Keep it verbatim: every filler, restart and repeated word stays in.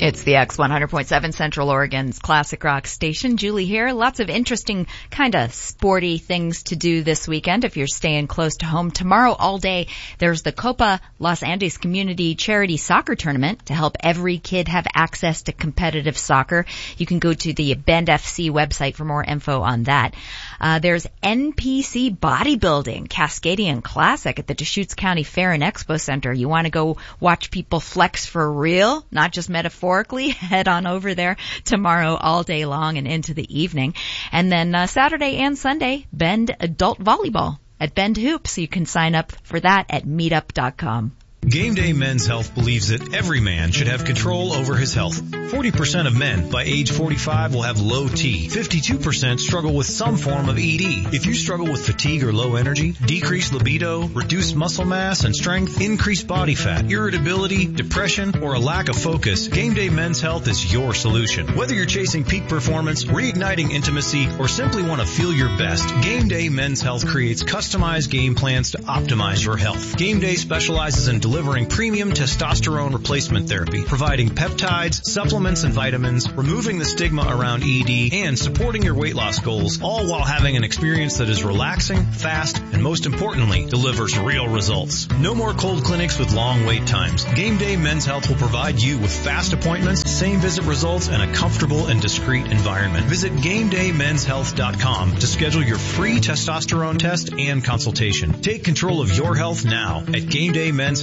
It's the X one hundred point seven Central Oregon's classic rock station. Julie here. Lots of interesting kind of sporty things to do this weekend if you're staying close to home. Tomorrow all day there's the Copa Los Andes Community Charity Soccer Tournament to help every kid have access to competitive soccer. You can go to the Bend F C website for more info on that. Uh, there's N P C Bodybuilding Cascadian Classic at the Deschutes County Fair and Expo Center. You want to go watch people flex for real, not just metaphorically? Head on over there tomorrow all day long and into the evening. And then uh, Saturday and Sunday, Bend Adult Volleyball at Bend Hoops. You can sign up for that at meetup dot com. Game Day Men's Health believes that every man should have control over his health. forty percent of men by age forty-five will have low T. fifty-two percent struggle with some form of E D. If you struggle with fatigue or low energy, decreased libido, reduced muscle mass and strength, increased body fat, irritability, depression, or a lack of focus, Game Day Men's Health is your solution. Whether you're chasing peak performance, reigniting intimacy, or simply want to feel your best, Game Day Men's Health creates customized game plans to optimize your health. Game Day specializes in delivering delivering premium testosterone replacement therapy, providing peptides, supplements, and vitamins, removing the stigma around E D, and supporting your weight loss goals, all while having an experience that is relaxing, fast, and most importantly, delivers real results. No more cold clinics with long wait times. Game Day Men's Health will provide you with fast appointments, same visit results, and a comfortable and discreet environment. Visit game day men's health dot com to schedule your free testosterone test and consultation. Take control of your health now at game day men's